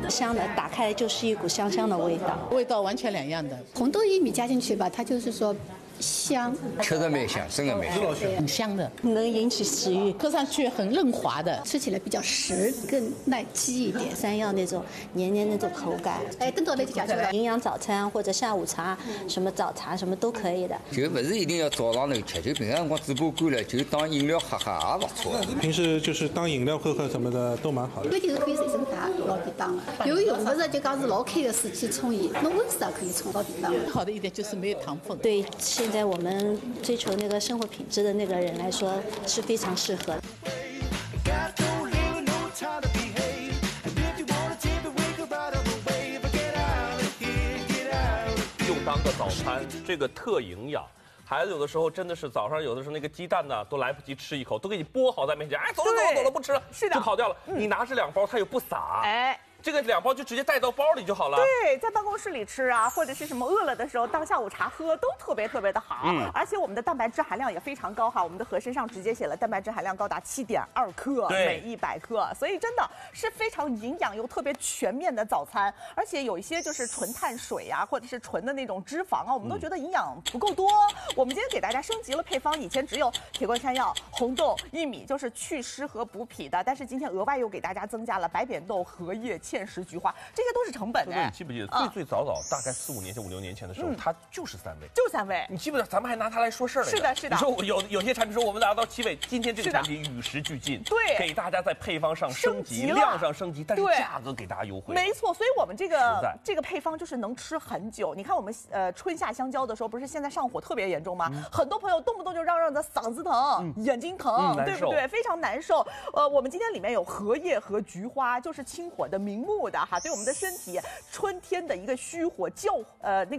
香的，打开来就是一股香香的味道， 味道完全两样的。 红豆薏米加进去吧，它就是说香， 吃的蛮香，真的蛮香， 很香的， 能引起食欲， 喝上去很润滑的， 吃起来比较实，更耐饥一点。 山药那种黏黏那种口感。 哎，等到那就讲出来。 营养早餐或者下午茶，什么早茶什么都可以的。 就不是一定要早上头吃，就平常辰光嘴巴干了，就当饮料喝喝也不错。 平时就是当饮料喝喝什么的都蛮好的。 关键是可以随身带，老便当了。游泳不是就讲是老开的水去冲伊，那温水也可以冲，老便当。 好的一点就是没有糖分。 对现在我们追求那个生活品质的那个人来说是非常适合的。 就当个早餐，这个特营养。孩子有的时候真的是早上，有的时候那个鸡蛋呢都来不及吃一口，都给你剥好在面前，哎，走了走了走了，不吃了， 是的， 就跑掉了。你拿这2包，它又不撒， 哎。 这个2包就直接带到包里就好了。 对，在办公室里吃啊，或者是什么饿了的时候当下午茶喝，都特别的好。而且我们的蛋白质含量也非常高哈，我们的盒身上直接写了蛋白质含量高达7.2克每100克，所以真的是非常营养又特别全面的早餐。而且有一些就是纯碳水啊，或者是纯的那种脂肪啊，我们都觉得营养不够多。我们今天给大家升级了配方，以前只有铁观山药、红豆、薏米，就是祛湿和补脾的，但是今天额外又给大家增加了白扁豆、荷叶、芡实、菊花，这些都是成本的。 你记不记得最早大概4、5年前、5、6年前的时候，它就是3味， 就3味。 你记不记得咱们还拿它来说事儿来着？ 是的，是的。 你说我有些产品说我们拿到7味，今天这个产品与时俱进， 对， 给大家在配方上升级，量上升级，但是价格给大家优惠。 没错，所以我们这个配方就是能吃很久。你看我们春夏相交的时候，不是现在上火特别严重吗？很多朋友动不动就嚷嚷的嗓子疼、眼睛疼，对不对？非常难受。我们今天里面有荷叶和菊花，就是清火的明目的哈，对我们的身体春天的一个虚火那个